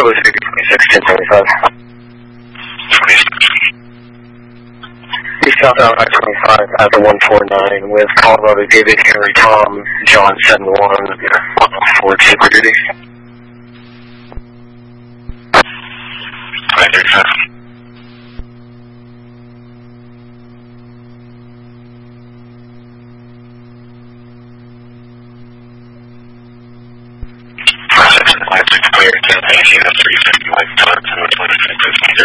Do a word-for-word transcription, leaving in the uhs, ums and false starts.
Charlie fifty twenty-six, ten seventy-five. East southbound I twenty-five at the one four nine with Colorado David Henry Tom John seven one one four Super Duty. nine thirty-five. Clear, ten eighteen, three fifty, like,